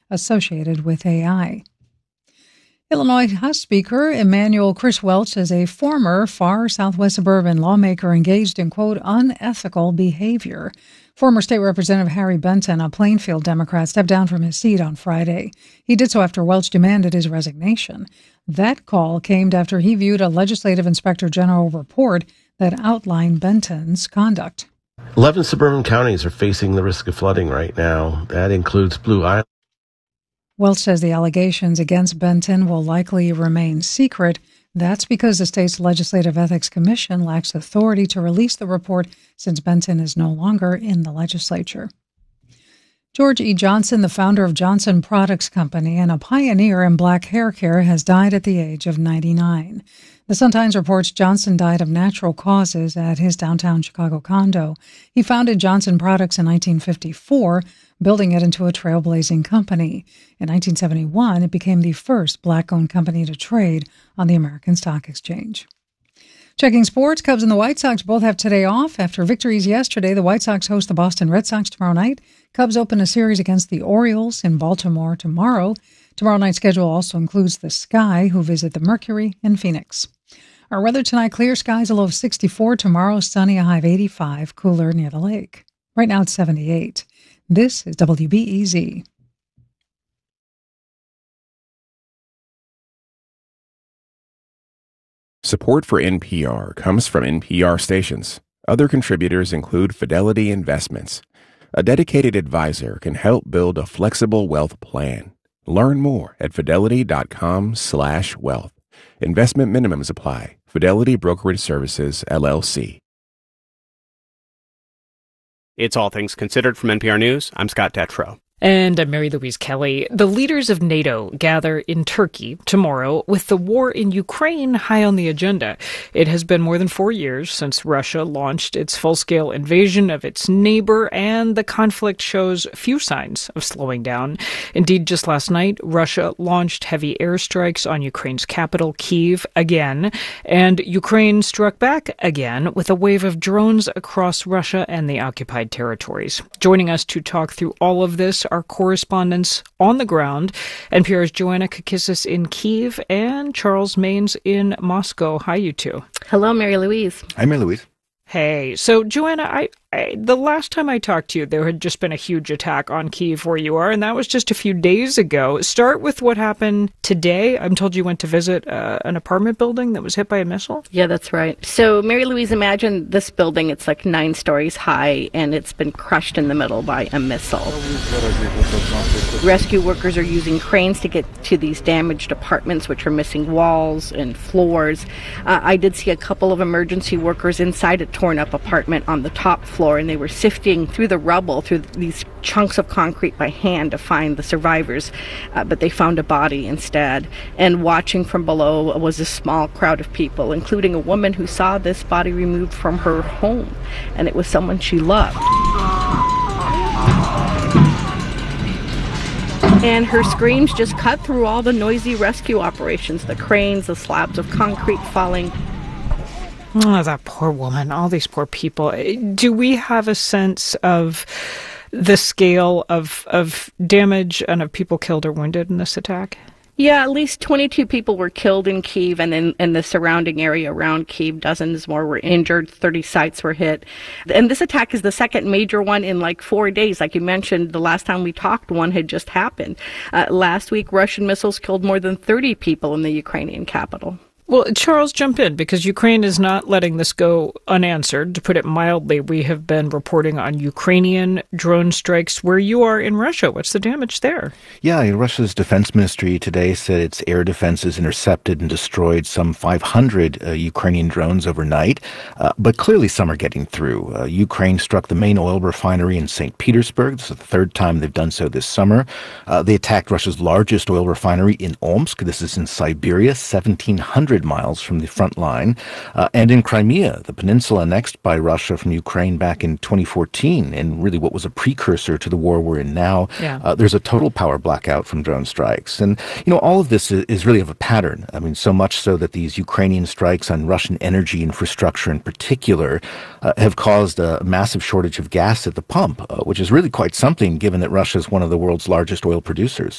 associated with AI. Illinois House Speaker Emanuel Chris Welch says a former far southwest suburban lawmaker engaged in, quote, unethical behavior. Former State Representative Harry Benton, a Plainfield Democrat, stepped down from his seat on Friday. He did so after Welch demanded his resignation. That call came after he viewed a legislative inspector general report that outlined Benton's conduct. 11 suburban counties are facing the risk of flooding right now. That includes Blue Island. Welch says the allegations against Benton will likely remain secret. That's because the state's Legislative Ethics Commission lacks authority to release the report since Benton is no longer in the legislature. George E. Johnson, the founder of Johnson Products Company and a pioneer in black hair care, has died at the age of 99. The Sun-Times reports Johnson died of natural causes at his downtown Chicago condo. He founded Johnson Products in 1954, building it into a trailblazing company. In 1971, it became the first black-owned company to trade on the American Stock Exchange. Checking sports, Cubs and the White Sox both have today off. After victories yesterday, the White Sox host the Boston Red Sox tomorrow night. Cubs open a series against the Orioles in Baltimore tomorrow. Tomorrow night's schedule also includes the Sky, who visit the Mercury in Phoenix. Our weather tonight, clear skies, a low of 64. Tomorrow, sunny, a high of 85, cooler near the lake. Right now it's 78. This is WBEZ. Support for NPR comes from NPR stations. Other contributors include Fidelity Investments. A dedicated advisor can help build a flexible wealth plan. Learn more at fidelity.com/wealth. Investment minimums apply. Fidelity Brokerage Services, LLC. It's All Things Considered from NPR News. I'm Scott Detrow. And I'm Mary Louise Kelly. The leaders of NATO gather in Turkey tomorrow with the war in Ukraine high on the agenda. It has been more than 4 years since Russia launched its full-scale invasion of its neighbor, and the conflict shows few signs of slowing down. Indeed, just last night, Russia launched heavy airstrikes on Ukraine's capital, Kyiv, again, and Ukraine struck back again with a wave of drones across Russia and the occupied territories. Joining us to talk through all of this, our correspondents on the ground, NPR's Joanna Kakissis in Kyiv and Charles Maynes in Moscow. Hi, you two. Hello, Mary Louise. Hi, Mary Louise. Hey, so Joanna, the last time I talked to you, there had just been a huge attack on Kyiv where you are, and that was just a few days ago. Start with what happened today. I'm told you went to visit an apartment building that was hit by a missile. Yeah, that's right. So, Mary Louise, imagine this building. It's like 9 stories high, and it's been crushed in the middle by a missile. Rescue workers are using cranes to get to these damaged apartments, which are missing walls and floors. I did see a couple of emergency workers inside a torn-up apartment on the top floor, and they were sifting through the rubble, through these chunks of concrete by hand to find the survivors, but they found a body instead. And watching from below was a small crowd of people, including a woman who saw this body removed from her home, and it was someone she loved. And her screams just cut through all the noisy rescue operations, the cranes, the slabs of concrete falling. Oh, that poor woman, all these poor people. Do we have a sense of the scale of damage and of people killed or wounded in this attack? Yeah, at least 22 people were killed in Kyiv and in the surrounding area around Kyiv. Dozens more were injured. 30 sites were hit. And this attack is the second major one in like 4 days. Like you mentioned, the last time we talked, one had just happened. Last week, Russian missiles killed more than 30 people in the Ukrainian capital. Well, Charles, jump in, because Ukraine is not letting this go unanswered. To put it mildly, we have been reporting on Ukrainian drone strikes where you are in Russia. What's the damage there? Yeah, Russia's defense ministry today said its air defenses intercepted and destroyed some 500 Ukrainian drones overnight. But clearly some are getting through. Ukraine struck the main oil refinery in St. Petersburg. This is the third time they've done so this summer. They attacked Russia's largest oil refinery in Omsk. This is in Siberia, 1,700 miles from the front line, and in Crimea, the peninsula annexed by Russia from Ukraine back in 2014, and really what was a precursor to the war we're in now. Yeah. There's a total power blackout from drone strikes. And, all of this is really of a pattern. I mean, so much so that these Ukrainian strikes on Russian energy infrastructure in particular have caused a massive shortage of gas at the pump, which is really quite something given that Russia is one of the world's largest oil producers.